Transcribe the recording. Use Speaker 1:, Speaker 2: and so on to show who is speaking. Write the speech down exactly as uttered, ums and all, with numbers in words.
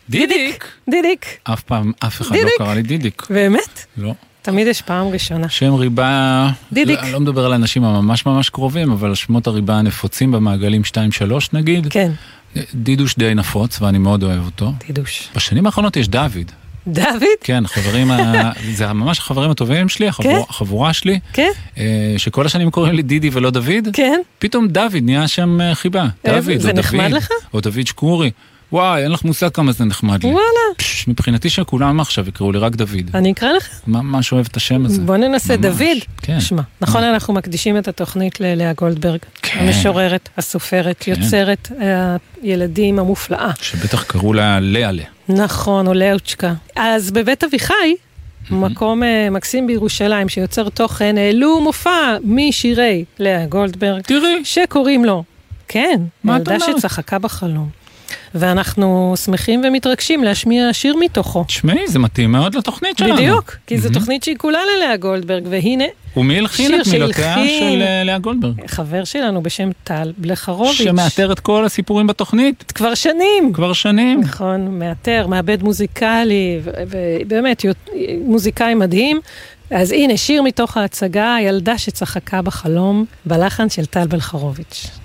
Speaker 1: דידיק.
Speaker 2: דידיק.
Speaker 1: אף פעם, אף אחד לא קרא לי דידיק.
Speaker 2: באמת?
Speaker 1: לא.
Speaker 2: תמיד יש פעם ראשונה.
Speaker 1: שם ריבה,
Speaker 2: דידיק.
Speaker 1: אני לא מדבר על אנשים ממש ממש קרובים, אבל שמות הריבה הנפוצים במעגלים שתיים שלוש נגיד.
Speaker 2: כן.
Speaker 1: דידוש די נפוץ, ואני מאוד אוהב אותו.
Speaker 2: דידוש.
Speaker 1: בשנים האחרונות יש דוד.
Speaker 2: דוד?
Speaker 1: כן, חברים, זה ממש החברים הטובים שלי, החבורה שלי.
Speaker 2: כן.
Speaker 1: שכל השנים קוראים לי דידי ולא דוד.
Speaker 2: כן.
Speaker 1: פתאום דוד נהיה שם חיבה. דוד,
Speaker 2: זה נחמד לך?
Speaker 1: או דוד שקורי. וואי, אין לך מושג כמה זה נחמד לי.
Speaker 2: וואלה.
Speaker 1: מבחינתי שכולם עכשיו יקראו לי רק דוד.
Speaker 2: אני אקרא לך?
Speaker 1: ממש אוהב את השם הזה.
Speaker 2: בוא ננסה, דוד.
Speaker 1: כן.
Speaker 2: שמע, נכון, אנחנו מקדישים את התוכנית ללאה גולדברג. המשוררת, הסופרת, יוצרת הילדים המופלאה.
Speaker 1: שבטח קראו לה לאה לה.
Speaker 2: נכון, או לאוצ'קה. אז בבית אביחי, מקום מקסים בירושלים שיוצר תוכן, העלו מופע משירי לאה גולדברג.
Speaker 1: תראי.
Speaker 2: שקוראים לו, כן, ילדה שצחקה בחלום. ואנחנו שמחים ומתרגשים להשמיע שיר מתוכו.
Speaker 1: תשמעי, זה מתאים מאוד לתוכנית שלנו.
Speaker 2: בדיוק, כי זו תוכנית שהיא כולה ללאה גולדברג, והנה...
Speaker 1: ומי הלחין את מילותיה של לאה גולדברג?
Speaker 2: חבר שלנו בשם טל בלחרוביץ'.
Speaker 1: שמאתר את כל הסיפורים בתוכנית.
Speaker 2: כבר שנים.
Speaker 1: כבר שנים.
Speaker 2: נכון, מאתר, מעבד מוזיקלי, ובאמת מוזיקאי מדהים. אז הנה, שיר מתוך ההצגה, הילדה שצחקה בחלום, בלחן של טל בלחרוביץ'.